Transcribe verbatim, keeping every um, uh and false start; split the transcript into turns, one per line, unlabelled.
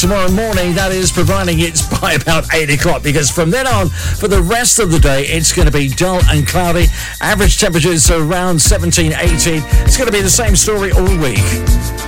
tomorrow morning, that is, providing it's by about eight o'clock, because from then on, for the rest of the day, it's going to be dull and cloudy. Average temperatures around seventeen, eighteen. It's going to be the same story all week.